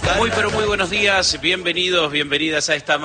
Muy pero muy buenos días, bienvenidos, bienvenidas a esta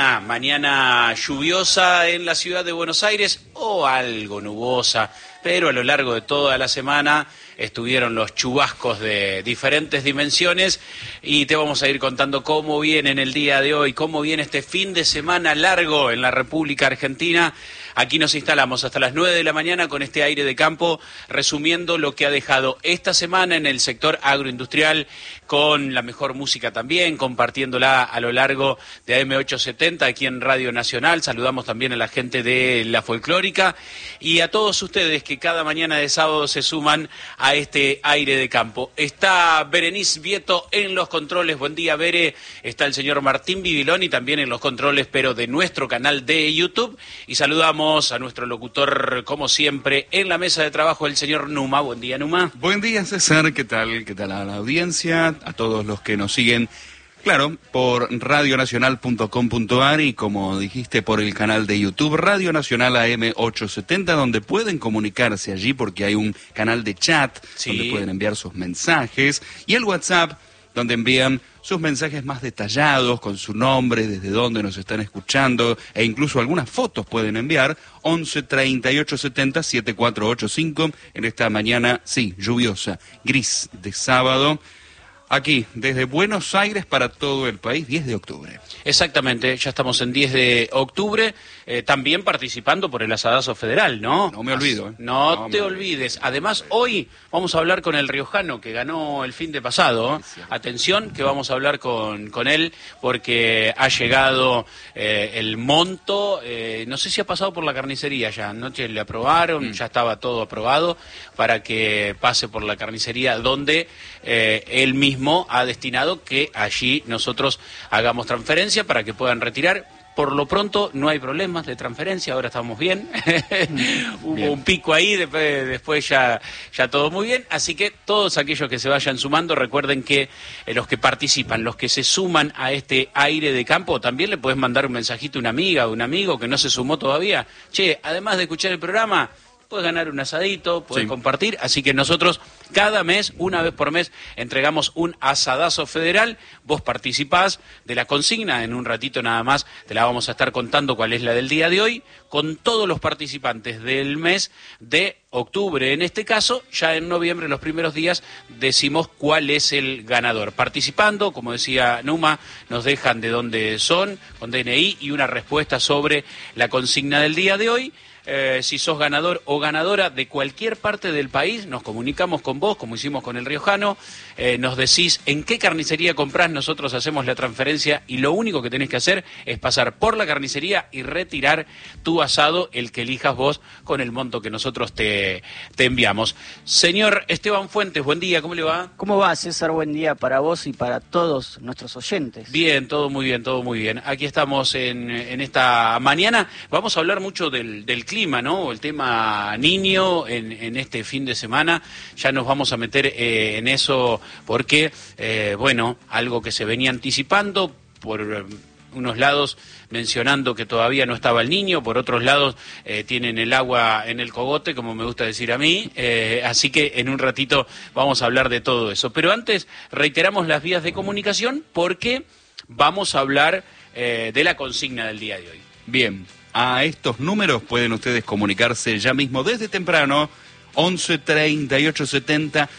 mañana lluviosa en la ciudad de Buenos Aires o algo nubosa, pero a lo largo de toda la semana estuvieron los chubascos de diferentes dimensiones y te vamos a ir contando cómo viene en el día de hoy, cómo viene este fin de semana largo en la República Argentina. Aquí nos instalamos hasta las 9 de la mañana con este aire de campo, resumiendo lo que ha dejado esta semana en el sector agroindustrial, con la mejor música también, compartiéndola a lo largo de AM870 aquí en Radio Nacional. Saludamos también a la gente de La Folclórica y a todos ustedes que cada mañana de sábado se suman a este aire de campo. Está Berenice Vieto en los controles. Buen día, Bere. Está el señor Martín Bibiloni también en los controles, pero de nuestro canal de YouTube. Y saludamos a nuestro locutor, como siempre, en la mesa de trabajo, el señor Numa. Buen día, Numa. Buen día, César. ¿Qué tal? ¿Qué tal a la audiencia? A todos los que nos siguen, claro, por radionacional.com.ar y, como dijiste, por el canal de YouTube Radio Nacional AM870, donde pueden comunicarse allí porque hay un canal de chat, sí, donde pueden enviar sus mensajes, y el WhatsApp, donde envían sus mensajes más detallados, con su nombre, desde dónde nos están escuchando, e incluso algunas fotos pueden enviar, 11 38 70 7485, en esta mañana, sí, lluviosa, gris de sábado, aquí, desde Buenos Aires para todo el país, 10 de octubre. Exactamente, ya estamos en 10 de octubre, también participando por el Asadazo Federal, ¿no? No me olvido. No te olvides. Además, hoy vamos a hablar con el riojano que ganó el fin de pasado. Sí. Atención, que vamos a hablar con él porque ha llegado el monto, no sé si ha pasado por la carnicería ya, anoche le aprobaron, ya estaba todo aprobado para que pase por la carnicería donde él mismo ha destinado que allí nosotros hagamos transferencia para que puedan retirar. Por lo pronto no hay problemas de transferencia, ahora estamos bien. Hubo un pico ahí, después ya todo muy bien. Así que todos aquellos que se vayan sumando, recuerden que los que participan, los que se suman a este aire de campo, también le puedes mandar un mensajito a una amiga o un amigo que no se sumó todavía. Che, además de escuchar el programa, puedes ganar un asadito, puedes compartir, así que nosotros cada mes, una vez por mes, entregamos un asadazo federal, vos participás de la consigna, en un ratito nada más te la vamos a estar contando cuál es la del día de hoy, con todos los participantes del mes de octubre, en este caso, ya en noviembre, los primeros días, decimos cuál es el ganador. Participando, como decía Numa, nos dejan de dónde son, con DNI y una respuesta sobre la consigna del día de hoy. Si sos ganador o ganadora de cualquier parte del país, nos comunicamos con vos, como hicimos con el riojano, nos decís en qué carnicería comprás, nosotros hacemos la transferencia y lo único que tenés que hacer es pasar por la carnicería y retirar tu asado, el que elijas vos, con el monto que nosotros te enviamos. Señor Esteban Fuentes, buen día, ¿cómo le va? ¿Cómo va, César? Buen día para vos y para todos nuestros oyentes. Bien, todo muy bien, todo muy bien. Aquí estamos en esta mañana, vamos a hablar mucho del clima, ¿no? El tema niño en este fin de semana, ya nos vamos a meter en eso porque, bueno, algo que se venía anticipando por unos lados mencionando que todavía no estaba el niño, por otros lados tienen el agua en el cogote, como me gusta decir a mí, así que en un ratito vamos a hablar de todo eso. Pero antes reiteramos las vías de comunicación porque vamos a hablar de la consigna del día de hoy. Bien. A estos números pueden ustedes comunicarse ya mismo desde temprano, 11 38 70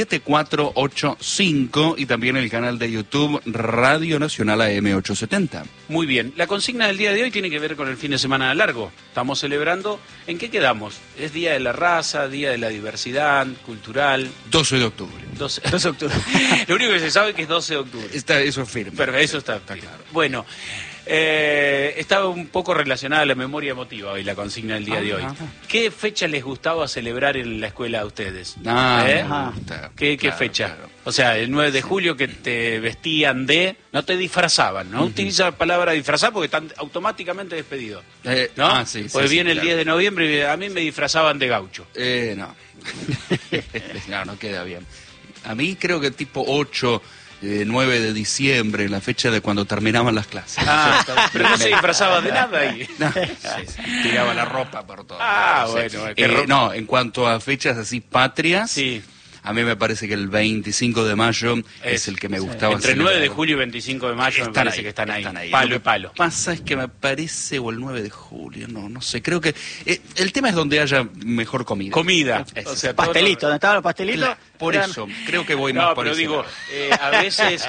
7485 y también el canal de YouTube Radio Nacional AM870. Muy bien, la consigna del día de hoy tiene que ver con el fin de semana largo. Estamos celebrando, ¿en qué quedamos? ¿Es Día de la Raza, Día de la Diversidad Cultural? 12 de octubre. 12 de octubre. Lo único que se sabe es que es 12 de octubre. Eso es firme. Pero eso está claro. Bueno. Estaba un poco relacionada a la memoria emotiva hoy, la consigna del día de hoy. ¿Qué fecha les gustaba celebrar en la escuela a ustedes? ¿Qué fecha? Claro. O sea, el 9 de julio que te vestían de... No te disfrazaban, ¿no? Utiliza la palabra disfrazar porque están automáticamente despedidos, ¿no? Sí, pues viene el claro. 10 de noviembre y a mí me disfrazaban de gaucho. No. No queda bien. A mí creo que tipo 8... 9 de diciembre, la fecha de cuando terminaban las clases. Pero no se disfrazaba de nada ahí. No, tiraba la ropa por todo. Bueno. No, en cuanto a fechas así patrias, sí. A mí me parece que el 25 de mayo es el que me gustaba. Entre el 9 de julio y 25 de mayo me parece que están ahí. Palo y palo. Lo que pasa es que me parece, o el 9 de julio, no sé, creo que el tema es donde haya mejor comida. Comida. O sea, pastelitos, ¿dónde estaban los pastelitos? Por eso, creo que voy más por pero ese digo, lado. a veces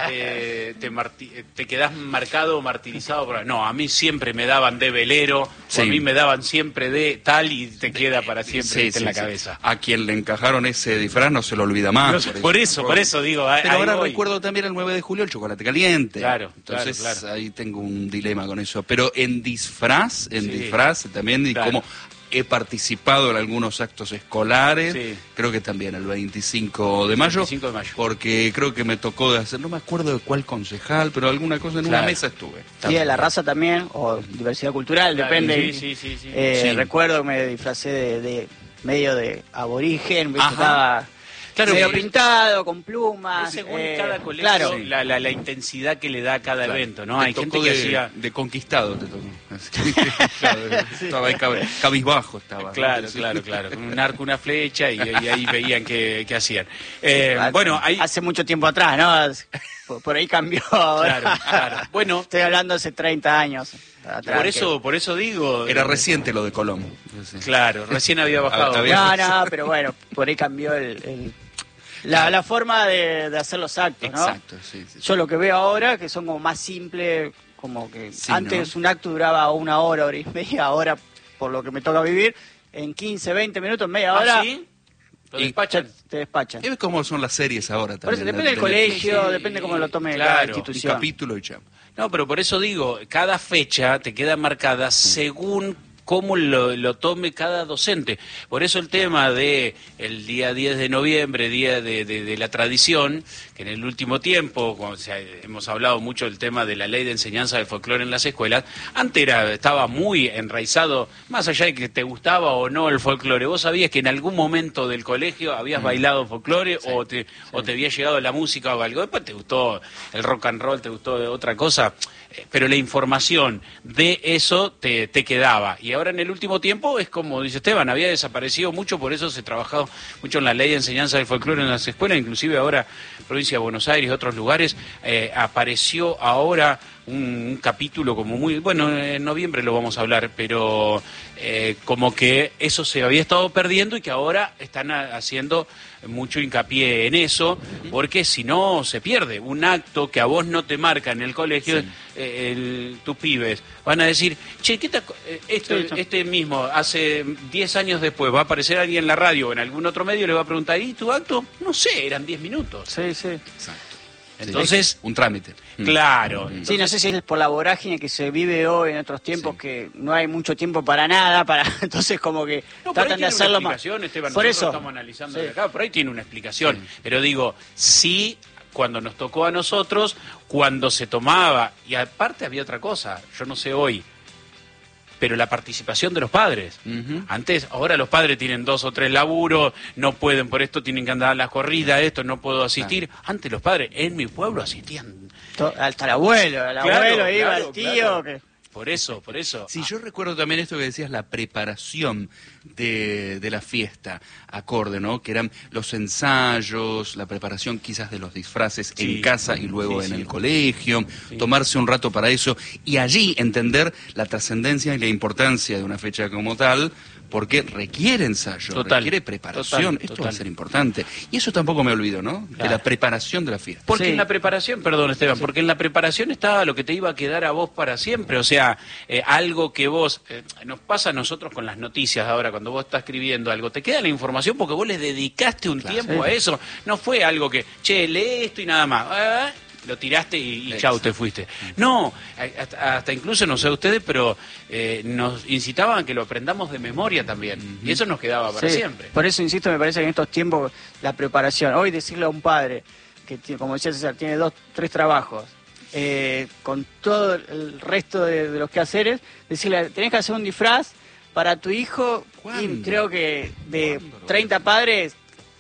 te quedás marcado o martirizado. No, a mí siempre me daban de velero, Sí. o a mí me daban siempre de tal y te queda para siempre en la cabeza. A quien le encajaron ese disfraz no se lo olvida más. Por eso digo. Pero ahora voy. recuerdo también el 9 de julio el chocolate caliente. Claro, Entonces claro. ahí tengo un dilema con eso. Pero en disfraz también, y Claro. como he participado en algunos actos escolares, Sí. creo que también el 25 de mayo. 25 de mayo. Porque creo que me tocó de hacer, no me acuerdo de cuál concejal, pero alguna cosa en una Claro. mesa estuve. Día de la raza también, o diversidad cultural, Claro, depende. sí. Sí. Recuerdo que me disfracé de medio de aborigen, ¿viste? Ajá. Estaba Claro, medio porque- pintado, con plumas. Según cada colegio, Claro, la intensidad que le da a cada Claro. evento, ¿no? Te Hay gente tocó que de, hacía... de conquistado, te tocó. Así. Claro, estaba ahí cabizbajo estaba. Claro, Sí. claro. Un arco, una flecha y ahí veían qué hacían. Bueno, ahí... hace mucho tiempo atrás, ¿no? Por ahí cambió ahora. Claro. Bueno, Estoy hablando hace 30 años. atrás, por eso digo... Era reciente lo de Colón. Sí. Claro, recién había bajado. No, pero bueno, por ahí cambió la forma de hacer los actos, ¿no? Exacto, sí. Yo lo que veo ahora que son como más simples, como que Sí, antes ¿no? un acto duraba 1 hora y media, ahora por lo que me toca vivir, en 15, 20 minutos, media hora, ¿Ah, sí? ¿Lo Y- despachan? te despachan. ¿Y ves cómo son las series ahora Por eso también? depende del colegio, depende cómo lo tome claro. la Un institución. capítulo y chao. No, pero por eso digo, cada fecha te queda marcada según cómo lo tome cada docente. Por eso el tema de el día 10 de noviembre, día de la tradición, que en el último tiempo, hemos hablado mucho del tema de la ley de enseñanza del folclore en las escuelas, antes estaba muy enraizado, más allá de que te gustaba o no el folclore, vos sabías que en algún momento del colegio habías bailado folclore o te había llegado la música o algo, después te gustó el rock and roll, te gustó otra cosa, pero la información de eso te quedaba. Y ahora en el último tiempo es como dice Esteban, había desaparecido mucho, por eso se ha trabajado mucho en la ley de enseñanza del folclore en las escuelas, inclusive ahora provincia de Buenos Aires y otros lugares, apareció ahora un capítulo como muy, bueno, en noviembre lo vamos a hablar, pero como que eso se había estado perdiendo y que ahora están haciendo mucho hincapié en eso, porque si no se pierde un acto que a vos no te marca en el colegio, tus pibes van a decir, che, ¿qué este mismo, hace 10 años después, va a aparecer alguien en la radio o en algún otro medio y le va a preguntar, ¿y tu acto? No sé, eran 10 minutos. Sí. Exacto. Entonces, un trámite. claro. Sí, no sé si es por la vorágine que se vive hoy en otros tiempos, Sí. que no hay mucho tiempo para nada, entonces como que No, por ahí tratan de tiene hacerlo una más. explicación, Esteban, Por nosotros eso. estamos analizando Sí. de acá, por ahí tiene una explicación. Pero digo, sí, cuando nos tocó a nosotros, cuando se tomaba, y aparte había otra cosa, yo no sé hoy, pero la participación de los padres. Ujú. Antes, ahora los padres tienen 2 o 3 laburos, no pueden, por esto tienen que andar a las corridas, esto no puedo asistir. Antes los padres, en mi pueblo asistían. Hasta el abuelo, Claro, iba, claro, el tío. claro. Que... Por eso. Sí, yo recuerdo también esto que decías, la preparación de la fiesta, acorde, ¿no? Que eran los ensayos, la preparación quizás de los disfraces Sí. en casa y luego Sí, en sí. el colegio, tomarse un rato para eso y allí entender la trascendencia y la importancia de una fecha como tal, porque requiere ensayo, Total, requiere preparación, esto va a total. ser importante. Y eso tampoco me olvido, ¿no? De Claro. la preparación de la fiesta. Porque Sí. en la preparación, perdón Esteban, porque en la preparación estaba lo que te iba a quedar a vos para siempre, o sea, algo que vos, nos pasa a nosotros con las noticias ahora, cuando vos estás escribiendo algo, te queda la información porque vos le dedicaste un tiempo a eso, no fue algo que, che, lee esto y nada más, lo tiraste y chau, te fuiste. No, hasta incluso, no sé ustedes, pero nos incitaban a que lo aprendamos de memoria también, y eso nos quedaba para Sí, siempre. Por eso insisto, me parece que en estos tiempos la preparación, hoy decirle a un padre que como decía César, tiene 2, 3 trabajos, con todo el resto de los quehaceres, decirle, tenés que hacer un disfraz para tu hijo, y ¿Cuándo? creo que de ¿Cuándo lo 30 padres,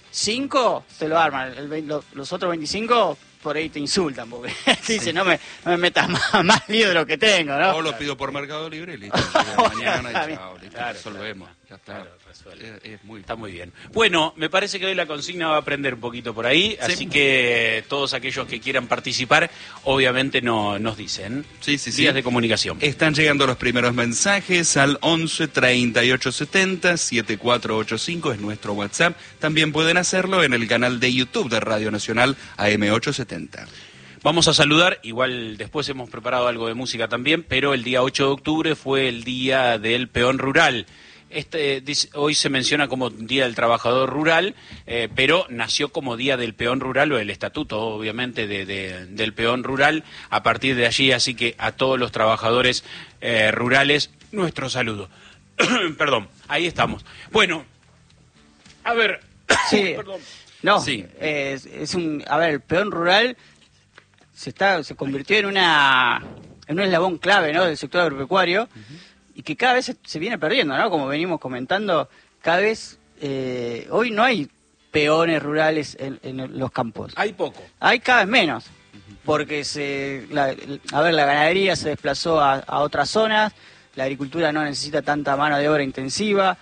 5 se lo arman, los otros 25 por ahí te insultan, porque dicen, no me metas más lío de lo que tengo, ¿no? O lo pido por Mercado Libre y listo. Llega mañana y Está bien. chao, listo, Claro, resolvemos. Ya Claro, resuelve. es Está muy bien. Bueno, me parece que hoy la consigna va a aprender un poquito por ahí, así que todos aquellos que quieran participar, obviamente nos dicen. Sí. Vías de comunicación. Están llegando los primeros mensajes al 11 38 70 7485, es nuestro WhatsApp. También pueden hacerlo en el canal de YouTube de Radio Nacional AM870. Vamos a saludar, igual después hemos preparado algo de música también, pero el día 8 de octubre fue el Día del Peón Rural. Hoy se menciona como Día del Trabajador Rural, pero nació como Día del Peón Rural, o el estatuto, obviamente, del Peón Rural a partir de allí, así que a todos los trabajadores rurales, nuestro saludo. Perdón, ahí estamos. Bueno, a ver... Sí, Perdón. no, Sí. A ver, el peón rural se convirtió en un eslabón clave, ¿no?, del sector agropecuario, y que cada vez se viene perdiendo, ¿no? Como venimos comentando, cada vez hoy no hay peones rurales en los campos. Hay poco. Hay cada vez menos, porque la ganadería se desplazó a otras zonas, la agricultura no necesita tanta mano de obra intensiva,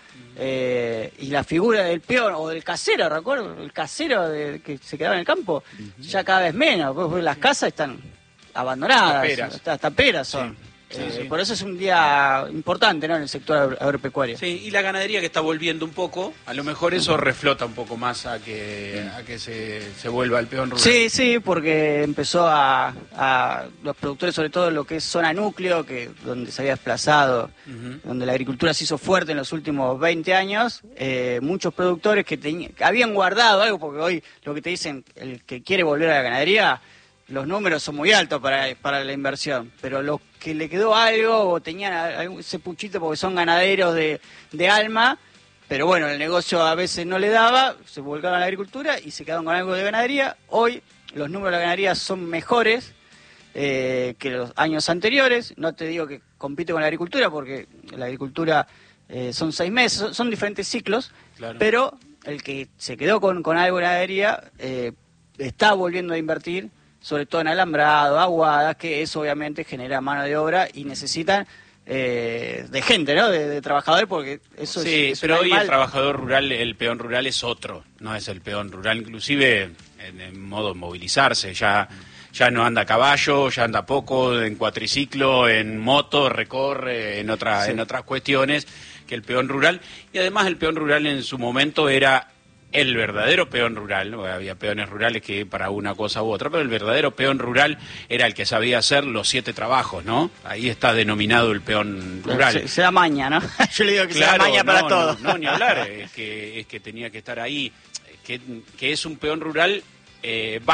y la figura del peón o del casero, recuerdo, el casero que se quedaba en el campo, ya cada vez menos, pues las casas están abandonadas, hasta peras son. Sí. Por eso es un día importante, ¿no?, en el sector agropecuario. Sí, y la ganadería que está volviendo un poco, a lo mejor eso reflota un poco más a que se vuelva el peón rural. Sí, porque empezó a los productores, sobre todo en lo que es zona núcleo, donde se había desplazado, donde la agricultura se hizo fuerte en los últimos 20 años, muchos productores que habían guardado algo, porque hoy lo que te dicen, el que quiere volver a la ganadería, los números son muy altos para la inversión, pero los que le quedó algo o tenían ese puchito porque son ganaderos de alma, pero bueno, el negocio a veces no le daba, se volcaron a la agricultura y se quedaron con algo de ganadería. Hoy los números de la ganadería son mejores que los años anteriores. No te digo que compite con la agricultura, porque la agricultura son 6 meses, son diferentes ciclos, claro. Pero el que se quedó con algo de ganadería está volviendo a invertir, sobre todo en alambrado, aguadas, que eso obviamente genera mano de obra y necesitan de gente, ¿no?, de trabajadores, porque eso es pero hoy el trabajador rural, el peón rural es otro, no es el peón rural, inclusive en modo de movilizarse, ya no anda a caballo, ya anda poco, en cuatriciclo, en moto, recorre, en otras cuestiones que el peón rural, y además el peón rural en su momento era el verdadero peón rural, ¿no? Había peones rurales que para una cosa u otra, pero el verdadero peón rural era el que sabía hacer los 7 trabajos, ¿no? Ahí está denominado el peón rural. Se da maña, ¿no? Yo le digo que claro, se da maña para todo. No, ni hablar, es que tenía que estar ahí, que es un peón rural, de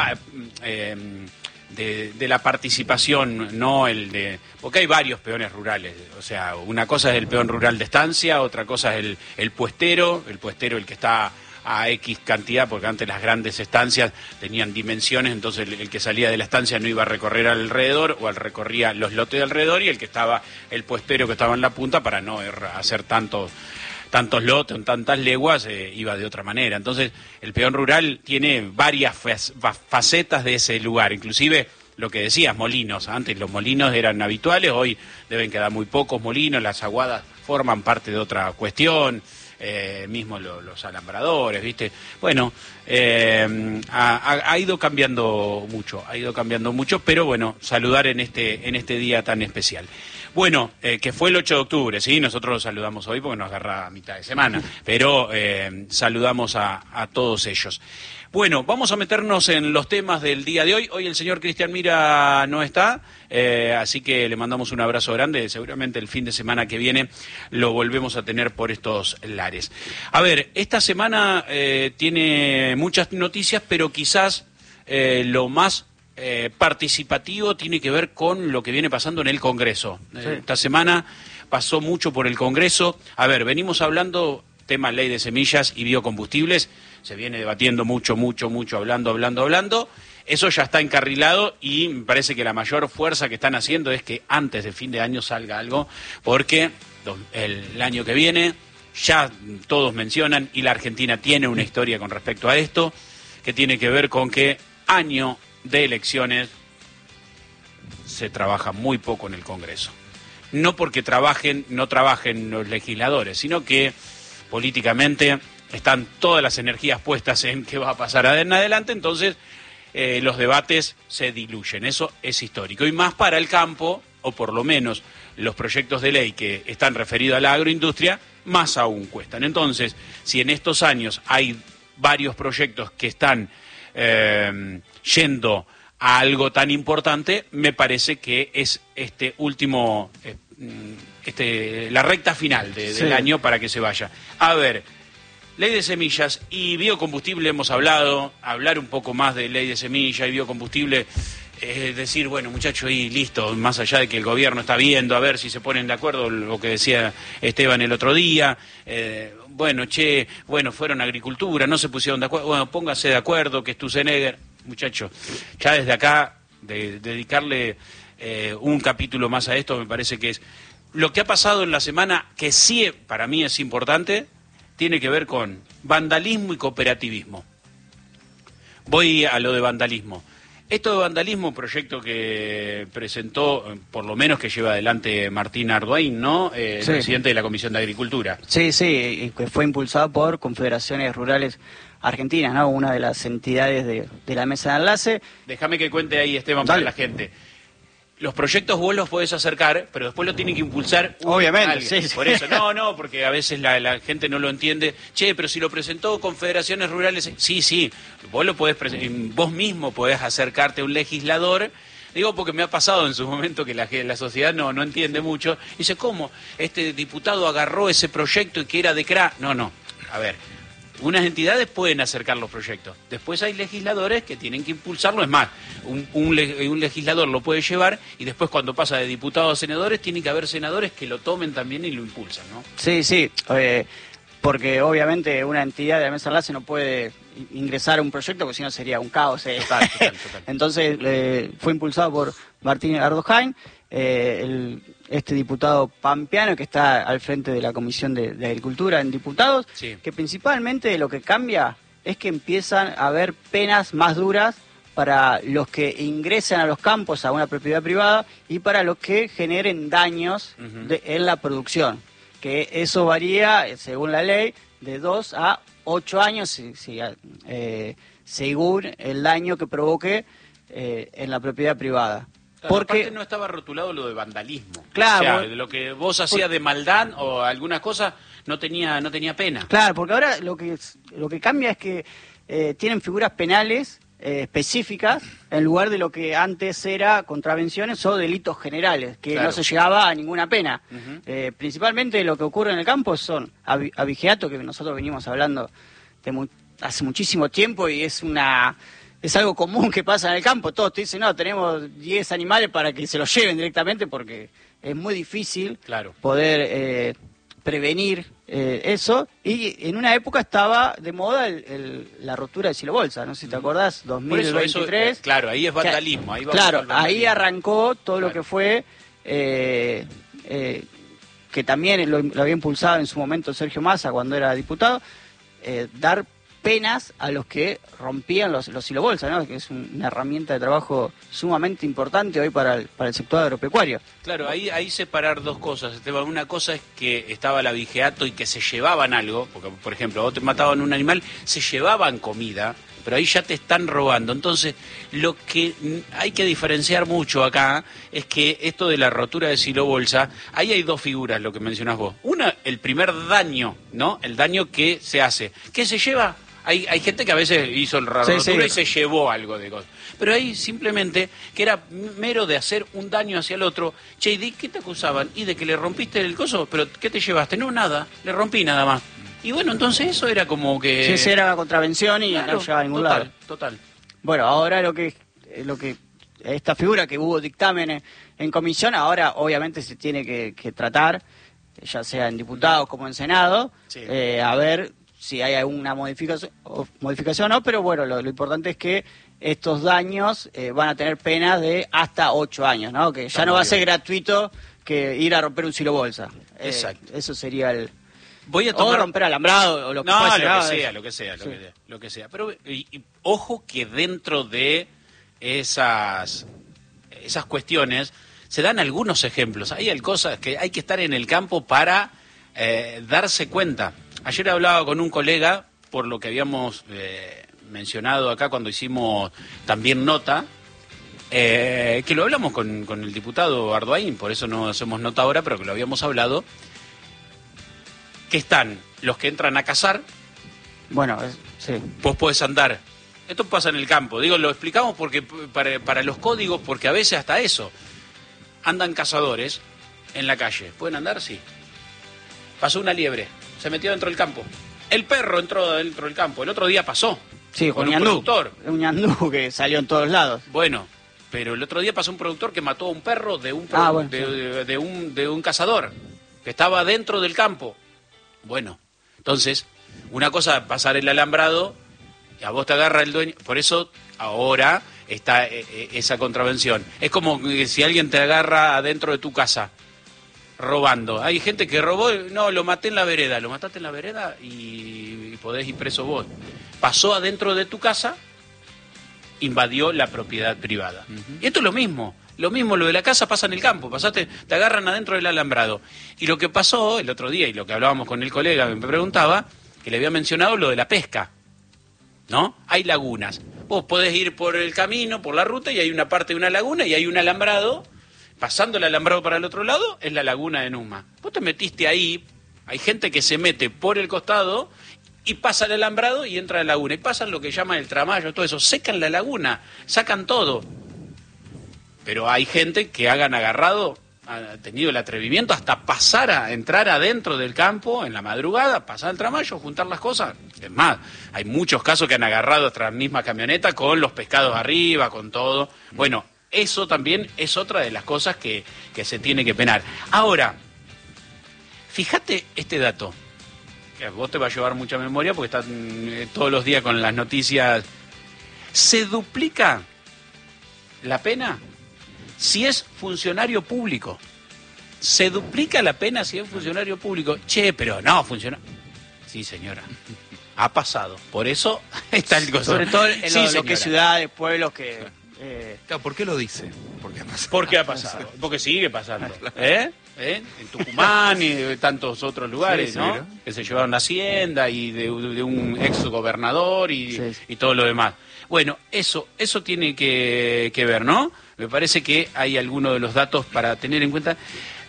la participación, no porque hay varios peones rurales, o sea, una cosa es el peón rural de estancia, otra cosa es el puestero el que está a X cantidad, porque antes las grandes estancias tenían dimensiones, entonces el que salía de la estancia no iba a recorrer alrededor, o recorría los lotes de alrededor, y el puestero que estaba en la punta, para no hacer tantos lotes, tantas leguas, iba de otra manera. Entonces el peón rural tiene varias facetas de ese lugar, inclusive lo que decías, molinos. Antes los molinos eran habituales, hoy deben quedar muy pocos molinos, las aguadas forman parte de otra cuestión. Mismo los alambradores, ¿viste? Bueno, ha ido cambiando mucho, pero bueno, saludar en este día tan especial. Bueno, que fue el 8 de octubre, ¿sí? Nosotros lo saludamos hoy porque nos agarra a mitad de semana, pero saludamos a todos ellos. Bueno, vamos a meternos en los temas del día de hoy. Hoy el señor Cristian Mira no está, así que le mandamos un abrazo grande. Seguramente el fin de semana que viene lo volvemos a tener por estos lares. A ver, esta semana tiene muchas noticias, pero quizás lo más participativo tiene que ver con lo que viene pasando en el Congreso. Sí. Esta semana pasó mucho por el Congreso. A ver, venimos hablando tema ley de semillas y biocombustibles. Se viene debatiendo mucho, hablando. Eso ya está encarrilado y me parece que la mayor fuerza que están haciendo es que antes de fin de año salga algo, porque el año que viene ya todos mencionan, y la Argentina tiene una historia con respecto a esto, que tiene que ver con que año de elecciones se trabaja muy poco en el Congreso. No porque no trabajen los legisladores, sino que políticamente están todas las energías puestas en qué va a pasar en adelante, entonces los debates se diluyen. Eso es histórico. Y más para el campo, o por lo menos los proyectos de ley que están referidos a la agroindustria, más aún cuestan. Entonces, si en estos años hay varios proyectos que están yendo a algo tan importante, me parece que es este último, la recta final del año para que se vaya. A ver, ley de semillas y biocombustible hemos hablado, hablar un poco más de ley de semillas y biocombustible, decir, bueno, muchachos, y listo, más allá de que el gobierno está viendo, a ver si se ponen de acuerdo, lo que decía Esteban el otro día, fueron a agricultura, no se pusieron de acuerdo, bueno, póngase de acuerdo, que Sturzenegger, muchachos, ya desde acá, dedicarle un capítulo más a esto, me parece que es lo que ha pasado en la semana, que sí, para mí es importante, tiene que ver con vandalismo y cooperativismo. Voy a lo de vandalismo. Esto de vandalismo, proyecto que presentó, por lo menos que lleva adelante Martín Arduin, ¿no? El presidente de la Comisión de Agricultura. Sí, y que fue impulsado por Confederaciones Rurales Argentinas, ¿no? Una de las entidades de la mesa de enlace. Déjame que cuente ahí, Esteban, para la gente. Los proyectos vos los podés acercar, pero después lo tienen que impulsar obviamente, alguien. Sí. Por eso, porque a veces la gente no lo entiende. Che, pero si lo presentó Confederaciones Rurales, sí, vos lo podés vos mismo podés acercarte a un legislador. Digo porque me ha pasado en su momento que la sociedad no entiende mucho. Dice, ¿cómo? Este diputado agarró ese proyecto y que era de CRA. No, a ver. Unas entidades pueden acercar los proyectos. Después hay legisladores que tienen que impulsarlo. Es más, un legislador lo puede llevar y después cuando pasa de diputados a senadores, tiene que haber senadores que lo tomen también y lo impulsan, ¿no? Sí, porque obviamente una entidad de la mesa enlace no puede ingresar a un proyecto porque si no sería un caos. Total. Entonces fue impulsado por Martín Ardojain, este diputado pampeano que está al frente de la Comisión de Agricultura en Diputados, que principalmente lo que cambia es que empiezan a haber penas más duras para los que ingresen a los campos a una propiedad privada y para los que generen daños en la producción, que eso varía, según la ley, de 2 a 8 años, según el daño que provoque en la propiedad privada. Claro, porque aparte no estaba rotulado lo de vandalismo. Claro, o sea, de lo que vos hacías de maldad o algunas cosas no tenía pena. Claro, porque ahora lo que cambia es que tienen figuras penales específicas en lugar de lo que antes era contravenciones o delitos generales, que no se llegaba a ninguna pena. Principalmente lo que ocurre en el campo son abigeato, que nosotros venimos hablando hace muchísimo tiempo y es algo común que pasa en el campo. Todos te dicen, no, tenemos 10 animales para que se los lleven directamente porque es muy difícil poder prevenir eso. Y en una época estaba de moda la rotura de silobolsa, no sé si te acordás, 2023. Eso, claro, ahí es vandalismo. Ahí arrancó todo lo que fue, que también lo había impulsado en su momento Sergio Massa cuando era diputado, dar penas a los que rompían los silobolsas, ¿no? Que es una herramienta de trabajo sumamente importante hoy para el sector agropecuario. Claro, ahí separar dos cosas, Esteban. Una cosa es que estaba el abigeato y que se llevaban algo, porque por ejemplo, vos te mataban un animal, se llevaban comida, pero ahí ya te están robando. Entonces, lo que hay que diferenciar mucho acá es que esto de la rotura de silobolsa, ahí hay dos figuras, lo que mencionás vos. Una, el primer daño, ¿no? El daño que se hace. ¿Qué se lleva? Hay gente que a veces hizo la rotura y se llevó algo de cosas. Pero ahí simplemente, que era mero de hacer un daño hacia el otro. Che, ¿de qué te acusaban? ¿Y de que le rompiste el coso? ¿Pero qué te llevaste? No, nada, le rompí nada más. Y bueno, entonces eso era como que... Sí, era una contravención y no llegaba a ningún lado. Total. Bueno, ahora lo que esta figura que hubo dictamen en comisión, ahora obviamente se tiene que tratar, ya sea en diputados como en Senado, a ver si hay alguna modificación o no, pero bueno, lo importante es que estos daños van a tener penas de hasta 8 años, ¿no? Que ya no va a ser gratuito que ir a romper un silobolsa. Exacto. Eso sería o romper alambrado o lo que fuese. Lo que sea. Pero ojo que dentro de esas cuestiones se dan algunos ejemplos. Hay cosas que hay que estar en el campo para darse cuenta. Ayer hablaba con un colega, por lo que habíamos mencionado acá cuando hicimos también nota, que lo hablamos con el diputado Ardoaín, por eso no hacemos nota ahora, pero que lo habíamos hablado, que están los que entran a cazar. Bueno, sí. Vos podés andar. Esto pasa en el campo. Digo, lo explicamos porque para los códigos, porque a veces hasta eso. Andan cazadores en la calle. ¿Pueden andar? Sí. Pasó una liebre. Se metió dentro del campo. El perro entró dentro del campo. El otro día pasó. Sí, con un un productor. Un ñandú que salió en todos lados. Bueno, pero el otro día pasó un productor que mató a un perro de un de un cazador que estaba dentro del campo. Bueno, entonces, una cosa pasar el alambrado, y a vos te agarra el dueño, por eso ahora está esa contravención. Es como que si alguien te agarra adentro de tu casa robando. Hay gente que robó, no, lo maté en la vereda, lo mataste en la vereda y podés ir preso vos. Pasó adentro de tu casa, invadió la propiedad privada. Y esto es lo mismo, lo de la casa pasa en el campo, te agarran adentro del alambrado. Y lo que pasó el otro día, y lo que hablábamos con el colega, me preguntaba, que le había mencionado lo de la pesca, ¿no? Hay lagunas. Vos podés ir por el camino, por la ruta, y hay una parte de una laguna, y hay un alambrado. Pasando el alambrado para el otro lado, es la laguna de Numa. Vos te metiste ahí, hay gente que se mete por el costado y pasa el alambrado y entra a la laguna. Y pasan lo que llaman el tramallo, todo eso. Secan la laguna, sacan todo. Pero hay gente que han agarrado, ha tenido el atrevimiento hasta pasar a entrar adentro del campo en la madrugada, pasar el tramallo, juntar las cosas. Es más, hay muchos casos que han agarrado nuestra misma camioneta con los pescados arriba, con todo. Bueno, eso también es otra de las cosas que se tiene que penar. Ahora, fíjate este dato, que a vos te va a llevar mucha memoria porque están todos los días con las noticias. Se duplica la pena si es funcionario público. Se duplica la pena si es funcionario público. Che, pero no, funciona. Sí, señora. Ha pasado. Por eso está el costo. Sobre todo en sí, lo que es ciudades, pueblos que... Claro, ¿por qué lo dice? Porque ha pasado. Porque sigue pasando. En Tucumán y de tantos otros lugares, sí, ¿no? mira. Que se llevaron la hacienda y de un ex gobernador y todo lo demás. Bueno, eso tiene que ver, ¿no? Me parece que hay algunos de los datos para tener en cuenta.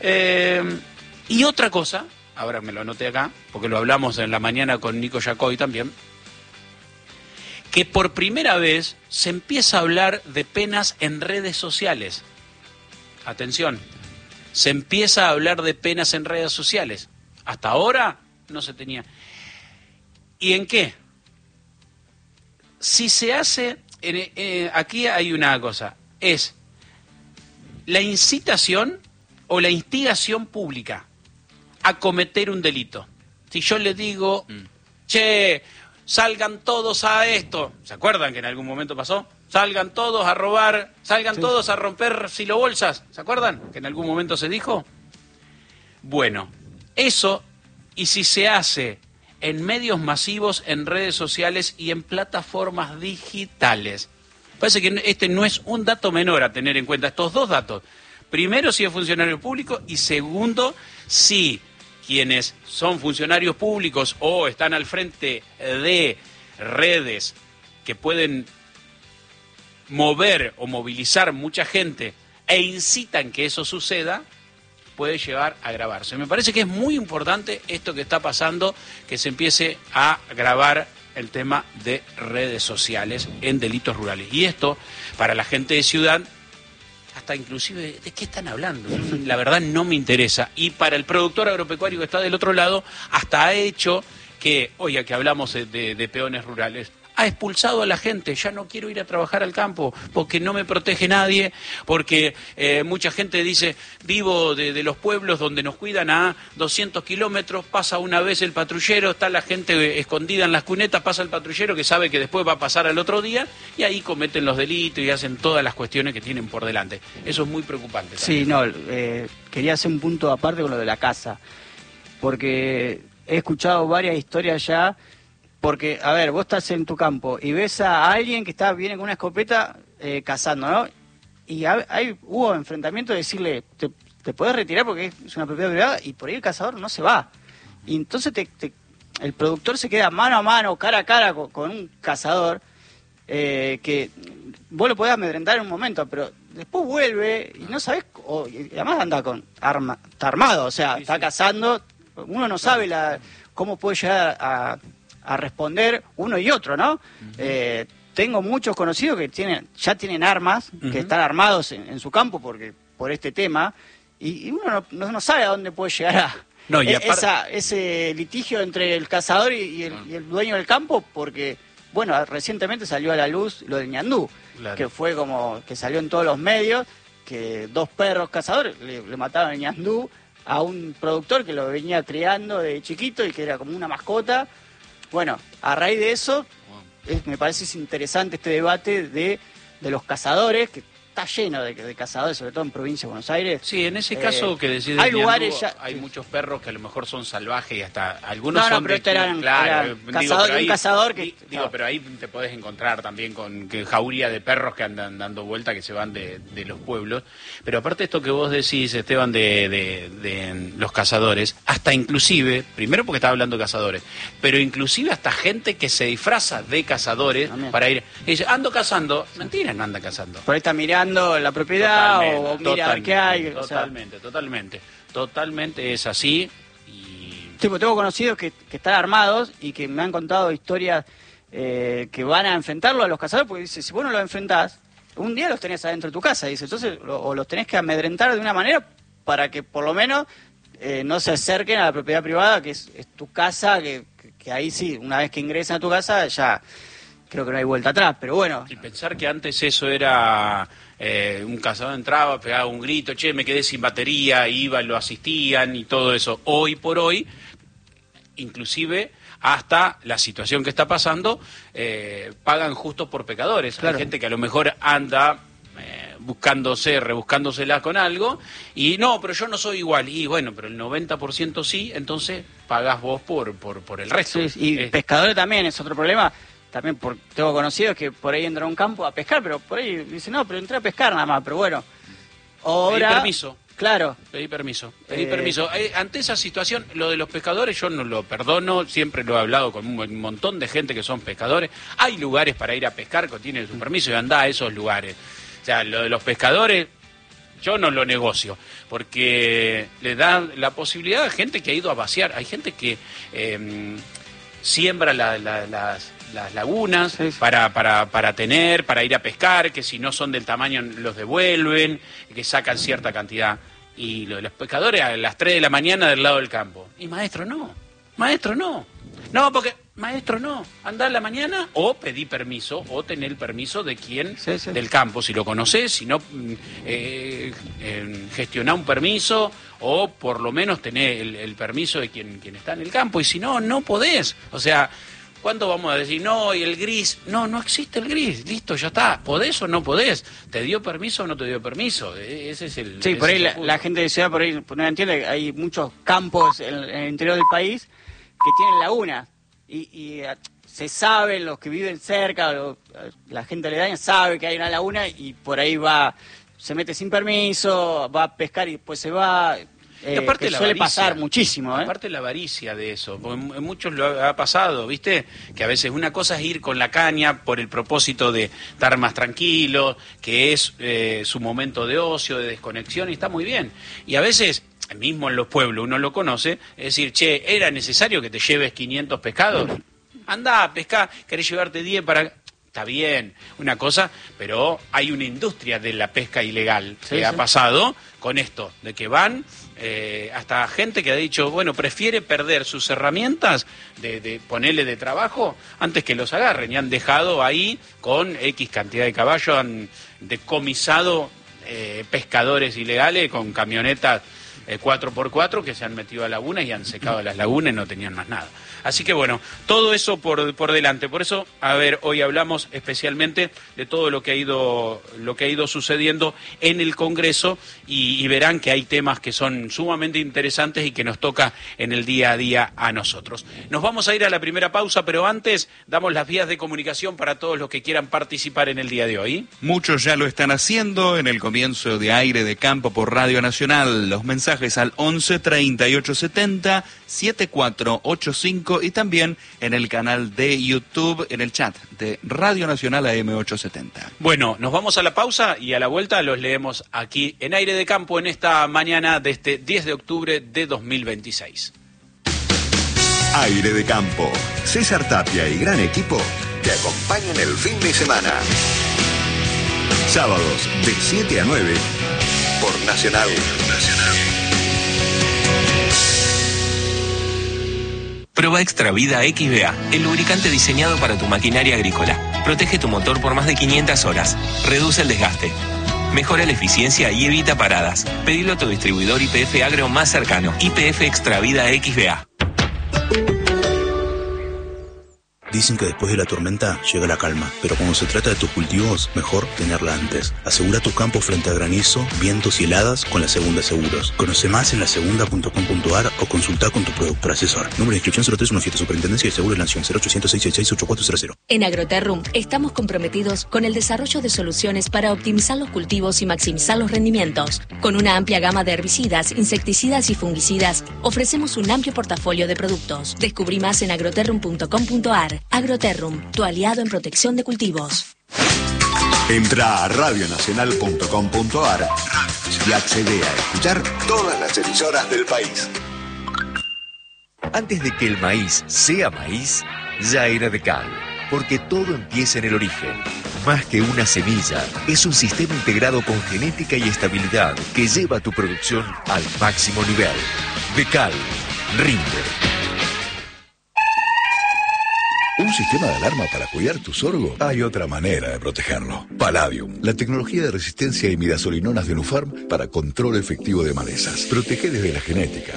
Y otra cosa, ahora me lo anoté acá, porque lo hablamos en la mañana con Nico Yacoy también, que por primera vez se empieza a hablar de penas en redes sociales. Atención, se empieza a hablar de penas en redes sociales. Hasta ahora no se tenía. ¿Y en qué? Si se hace, aquí hay una cosa, es la incitación o la instigación pública a cometer un delito. Si yo le digo, che, salgan todos a esto, ¿se acuerdan que en algún momento pasó? Salgan todos a robar, salgan todos a romper silobolsas, ¿se acuerdan que en algún momento se dijo? Bueno, eso, y si se hace en medios masivos, en redes sociales y en plataformas digitales. Parece que este no es un dato menor a tener en cuenta, estos dos datos. Primero, si es funcionario público, y segundo, si quienes son funcionarios públicos o están al frente de redes que pueden mover o movilizar mucha gente e incitan que eso suceda, puede llegar a agravarse. Me parece que es muy importante esto que está pasando, que se empiece a agravar el tema de redes sociales en delitos rurales. Y esto, para la gente de ciudad, hasta inclusive, ¿de qué están hablando? La verdad no me interesa. Y para el productor agropecuario que está del otro lado, hasta ha hecho que, oiga, que hablamos de peones rurales, ha expulsado a la gente, ya no quiero ir a trabajar al campo, porque no me protege nadie, porque mucha gente dice, vivo de los pueblos donde nos cuidan a 200 kilómetros, pasa una vez el patrullero, está la gente escondida en las cunetas, pasa el patrullero que sabe que después va a pasar al otro día, y ahí cometen los delitos y hacen todas las cuestiones que tienen por delante. Eso es muy preocupante también. Sí, no, quería hacer un punto aparte con lo de la caza, porque he escuchado varias historias ya. Porque, a ver, vos estás en tu campo y ves a alguien que viene con una escopeta cazando, ¿no? Y hubo enfrentamiento de decirle, te podés retirar porque es una propiedad privada, y por ahí el cazador no se va. Y entonces el productor se queda mano a mano, cara a cara con un cazador, que vos lo podés amedrentar en un momento, pero después vuelve y no sabés, y además anda con está armado, o sea, está cazando, uno no sabe cómo puede llegar a responder uno y otro, ¿no? Tengo muchos conocidos que ya tienen armas, que están armados en su campo por este tema, y uno no sabe a dónde puede llegar ese litigio entre el cazador y el dueño del campo, porque, bueno, recientemente salió a la luz lo del ñandú, que fue como que salió en todos los medios, que 2 perros cazadores le mataron el ñandú a un productor que lo venía criando de chiquito y que era como una mascota. Bueno, a raíz de eso, me parece interesante este debate de los cazadores, que está lleno de cazadores, sobre todo en provincia de Buenos Aires. Sí, en ese caso que decís hay lugares hay muchos perros que a lo mejor son salvajes y hasta algunos son pero eran un cazador que... pero ahí te podés encontrar también con jauría de perros que andan dando vuelta, que se van de los pueblos. Pero aparte de esto que vos decís, Esteban, de los cazadores, hasta inclusive, primero porque estaba hablando de cazadores, pero inclusive hasta gente que se disfraza de cazadores para ir... Y dice, ando cazando. Mentira, no anda cazando. Por ahí está mirando la propiedad o mira a ver qué hay. Totalmente es así. Sí, pues tengo conocidos que están armados y que me han contado historias que van a enfrentarlo a los cazadores, porque dice, si vos no los enfrentás, un día los tenés adentro de tu casa, dice, entonces o los tenés que amedrentar de una manera para que por lo menos no se acerquen a la propiedad privada, que es tu casa, que ahí sí, una vez que ingresan a tu casa ya creo que no hay vuelta atrás, pero bueno. Y pensar que antes eso era... un cazador entraba, pegaba un grito, che, me quedé sin batería, iban, lo asistían y todo eso. Hoy por hoy, inclusive hasta la situación que está pasando, pagan justo por pecadores. Claro. Hay gente que a lo mejor anda rebuscándosela con algo, y no, pero yo no soy igual. Y bueno, pero el 90% sí, entonces pagás vos por el resto. Sí, y pescadores también es otro problema. También tengo conocidos que por ahí entran a un campo a pescar, pero por ahí dicen, no, pero entré a pescar nada más, pero bueno. Ahora, pedí permiso. Claro. Pedí permiso. Ante esa situación, lo de los pescadores yo no lo perdono, siempre lo he hablado con un montón de gente que son pescadores. Hay lugares para ir a pescar que tienen su permiso y anda a esos lugares. O sea, lo de los pescadores, yo no lo negocio, porque le da la posibilidad a gente que ha ido a vaciar. Hay gente que siembra las lagunas para ir a pescar, que si no son del tamaño los devuelven, que sacan cierta cantidad. Y lo de los pescadores a las 3 de la mañana del lado del campo. Y maestro no, porque maestro no, andá a la mañana o pedí permiso o tener el permiso de quien del campo, si lo conocés, si no gestioná un permiso o por lo menos tener el permiso de quien está en el campo, y si no, no podés. O sea, ¿cuándo vamos a decir, no, y el gris? No existe el gris, listo, ya está. ¿Podés o no podés? ¿Te dio permiso o no te dio permiso? Ese es el... Sí, por ahí la gente de ciudad por ahí no entiende, hay muchos campos en el interior del país que tienen lagunas. Y se sabe, los que viven cerca, la gente aledaña sabe que hay una laguna y por ahí se mete sin permiso, va a pescar y después se va... Y aparte que suele pasar muchísimo, Aparte la avaricia de eso, porque en muchos lo ha pasado, ¿viste? Que a veces una cosa es ir con la caña por el propósito de estar más tranquilo, que es su momento de ocio, de desconexión, y está muy bien. Y a veces, mismo en los pueblos, uno lo conoce, es decir, che, ¿era necesario que te lleves 500 pescados? Andá a pescar, ¿querés llevarte 10 para...? Está bien, una cosa, pero hay una industria de la pesca ilegal que ha pasado con esto, de que van hasta gente que ha dicho, bueno, prefiere perder sus herramientas de ponerle de trabajo antes que los agarren, y han dejado ahí con X cantidad de caballos, han decomisado pescadores ilegales con camionetas 4x4 que se han metido a lagunas y han secado las lagunas y no tenían más nada. Así que bueno, todo eso por delante. Por eso, a ver, hoy hablamos especialmente de todo lo que ha ido sucediendo en el Congreso, y verán que hay temas que son sumamente interesantes y que nos toca en el día a día a nosotros. Nos vamos a ir a la primera pausa, pero antes damos las vías de comunicación para todos los que quieran participar en el día de hoy. Muchos ya lo están haciendo en el comienzo de Aire de Campo por Radio Nacional. Los mensajes mensajes al 11 38 70 7485 y también en el canal de YouTube, en el chat de Radio Nacional AM870. Bueno, nos vamos a la pausa y a la vuelta los leemos aquí en Aire de Campo en esta mañana de este 10 de octubre de 2026. Aire de Campo. César Tapia y gran equipo te acompañan el fin de semana. Sábados de 7 a 9 por Nacional. Prueba Extravida XVA, el lubricante diseñado para tu maquinaria agrícola. Protege tu motor por más de 500 horas. Reduce el desgaste. Mejora la eficiencia y evita paradas. Pedilo a tu distribuidor YPF Agro más cercano. YPF Extravida XVA. Dicen que después de la tormenta llega la calma, pero cuando se trata de tus cultivos, mejor tenerla antes. Asegura tus campos frente a granizo, vientos y heladas con la Segunda Seguros. Conoce más en lasegunda.com.ar o consulta con tu productor asesor. Número de inscripción 0317, Superintendencia de Seguros de la Nación, 0800 666 8400. En Agroterrum estamos comprometidos con el desarrollo de soluciones para optimizar los cultivos y maximizar los rendimientos. Con una amplia gama de herbicidas, insecticidas y fungicidas, ofrecemos un amplio portafolio de productos. Descubrí más en agroterrum.com.ar. Agroterrum, tu aliado en protección de cultivos. Entra a radionacional.com.ar y accede a escuchar todas las emisoras del país. Antes de que el maíz sea maíz, ya era de cal, porque todo empieza en el origen. Más que una semilla, es un sistema integrado con genética y estabilidad que lleva tu producción al máximo nivel. De cal, rinde. ¿Un sistema de alarma para cuidar tu sorgo? Hay otra manera de protegerlo. Palladium, la tecnología de resistencia a imidazolinonas de Nufarm para control efectivo de malezas. Protege desde la genética.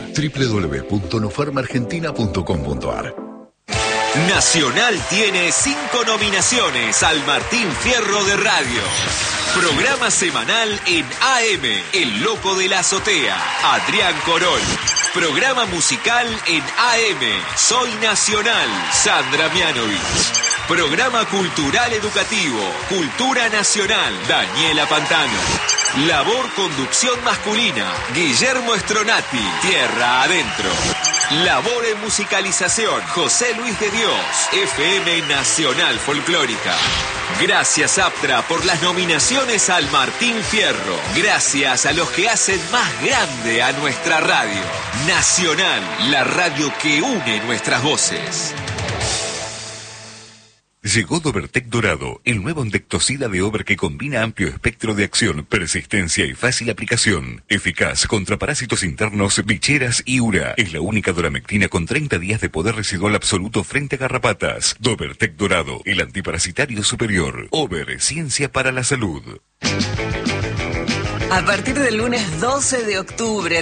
www.nufarmargentina.com.ar. Nacional tiene 5 nominaciones al Martín Fierro de Radio. Programa semanal en AM, El Loco de la Azotea, Adrián Corol. Programa musical en AM, Soy Nacional, Sandra Mianovich. Programa cultural educativo, Cultura Nacional, Daniela Pantano. Labor conducción masculina, Guillermo Stronati, Tierra Adentro. Labor en musicalización, José Luis de Dios, FM Nacional Folclórica. Gracias Aptra por las nominaciones al Martín Fierro. Gracias a los que hacen más grande a nuestra radio. Nacional, la radio que une nuestras voces. Llegó Dobertec Dorado, el nuevo Endectocida de Ober que combina amplio espectro de acción, persistencia y fácil aplicación. Eficaz contra parásitos internos, bicheras y ura. Es la única doramectina con 30 días de poder residual absoluto frente a garrapatas. Dobertec Dorado, el antiparasitario superior. Ober, ciencia para la salud. A partir del lunes 12 de octubre